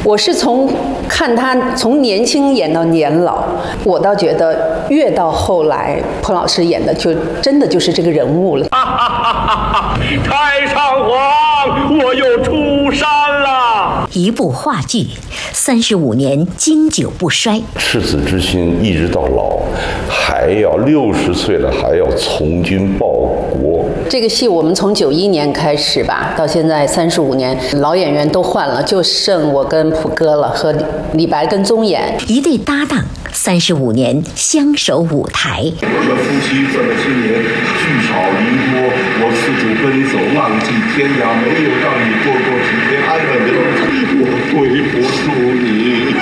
我是看他从年轻演到年老，我倒觉得越到后来，彭老师演的就真的就是这个人物了。 太上皇，我又出山了。 一部话剧，35年经久不衰， 赤子之心一直到老，还要60岁了还要从军报国。 这个戏我们从91年开始吧，到现在35年，老演员都换了，就剩我跟普哥了，和李白跟宗衍一对搭档，35年相守舞台。 我的夫妻这么些年聚少离多，我四处奔走，浪迹天涯，没有让你过过几天安稳的日子，我对不住你。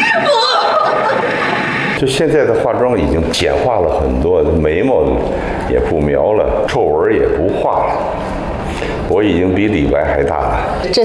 就现在的化妆已经简化了很多，眉毛也不描了，皱纹也不画了。我已经比李白还大了。 这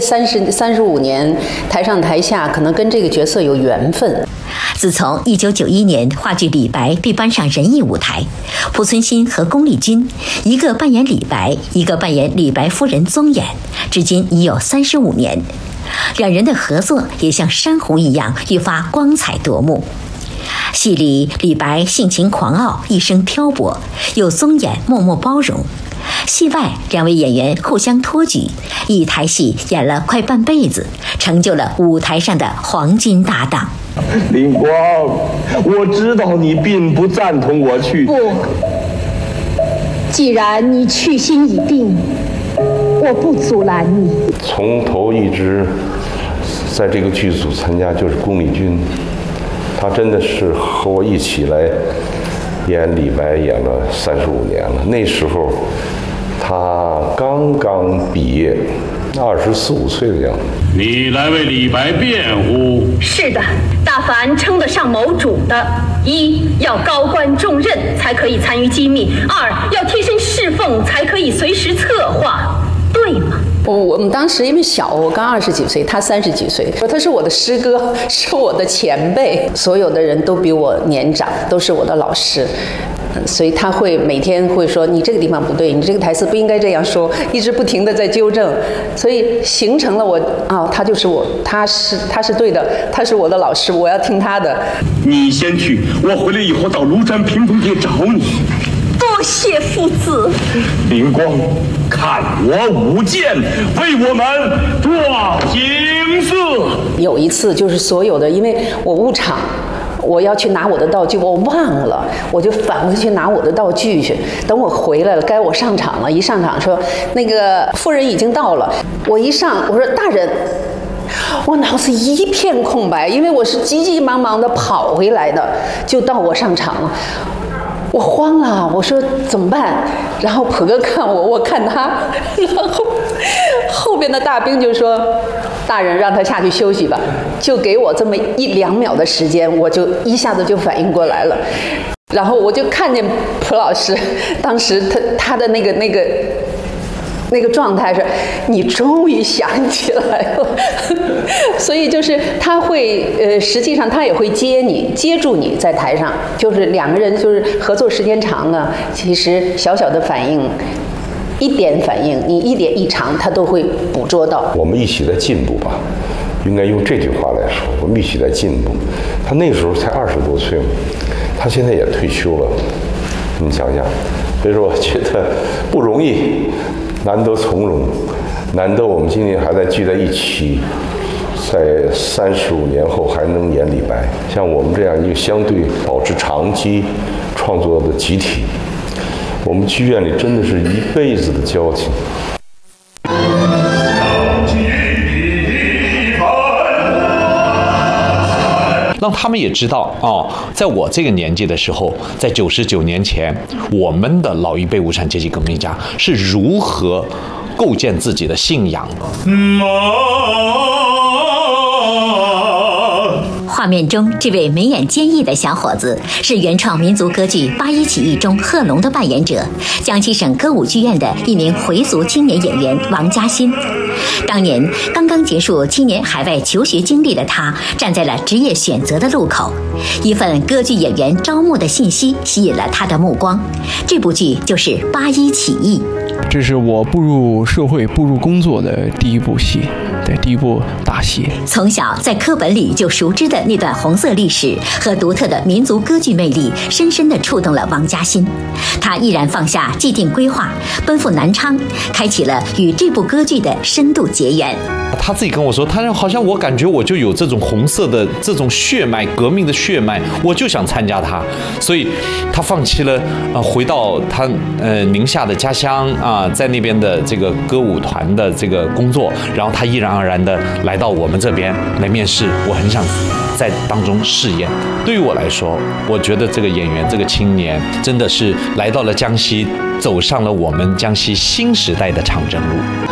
35年，台上台下可能跟这个角色有缘分。 自从1991年话剧《李白》被搬上人艺舞台，濮存昕和龚丽君，一个扮演李白，一个扮演李白夫人宗衍，至今已有35年。两人的合作也像山洪一样愈发光彩夺目。戏里李白性情狂傲，一生漂泊，有宗衍默默包容。戏外两位演员互相托举，一台戏演了快半辈子，成就了舞台上的黄金搭档。 林光，我知道你并不赞同我去。 不，既然你去心已定，我不阻拦你。 从头一直在这个剧组参加就是龚丽君，她真的是和我一起来演李白，演了35年了。那时候她刚刚毕业，24、25岁的样子。 你来为李白辩护？ 是的，大凡称得上谋主的，一要高官重任才可以参与机密，二要贴身侍奉才可以随时策划，对吗？ 我们当时因为小，我刚20几岁，他30几岁，说他是我的师哥，是我的前辈，所有的人都比我年长，都是我的老师。所以他会每天会说你这个地方不对，你这个台词不应该这样说，一直不停地在纠正，所以形成了我他就是我，他是对的，他是我的老师，我要听他的。 你先去，我回来以后到庐山屏风殿找你。 多谢父子。 灵光，看我舞剑，为我们壮景色。 有一次就是所有的，因为我误场。我要去拿我的道具，我忘了，我就返回去拿我的道具去。等我回来了，该我上场了。一上场说那个夫人已经到了，我一上我说大人，我脑子一片空白，因为我是急急忙忙的跑回来的，就到我上场了。我慌了，我说怎么办？然后普哥看我，我看他，然后后边的大兵就说：“大人，让他下去休息吧。”就给我这么1、2秒的时间，我就一下子就反应过来了。然后我就看见普老师，当时他的那个状态是，你终于想起来了，所以就是他会实际上他也会接住你在台上，就是两个人就是合作时间长了，其实小小的反应，一点反应，你一点异常，他都会捕捉到。 我们一起在进步吧，应该用这句话来说，我们一起在进步。他那时候才20多岁嘛，他现在也退休了，你想想，所以说我觉得不容易。难得从容，难得我们今天还在聚在一起，在35年后还能演李白。像我们这样一个相对保持长期创作的集体，我们剧院里真的是一辈子的交情。 让他们也知道在我这个年纪的时候，在99年前，我们的老一辈无产阶级革命家是如何构建自己的信仰的。 画面中这位眉眼坚毅的小伙子是原创民族歌剧《八一起义》中贺龙的扮演者，江西省歌舞剧院的一名回族青年演员王嘉欣。当年刚刚结束青年海外求学经历的他，站在了职业选择的路口，一份歌剧演员招募的信息吸引了他的目光。这部剧就是《八一起义》。 这是我步入社会、步入工作的第一部戏， 对，第一部大戏。 从小在课本里就熟知的那段红色历史和独特的民族歌剧魅力，深深地触动了王嘉欣。他毅然放下既定规划，奔赴南昌，开启了与这部歌剧的深度结缘。 他自己跟我说，他说好像我感觉我就有这种红色的这种血脉，革命的血脉，我就想参加它，所以他放弃了回到他宁夏的家乡啊，在那边的这个歌舞团的这个工作，然后他毅然而然的来到我们这边来面试。我很想在当中试验。对于我来说，我觉得这个演员这个青年真的是来到了江西，走上了我们江西新时代的长征路。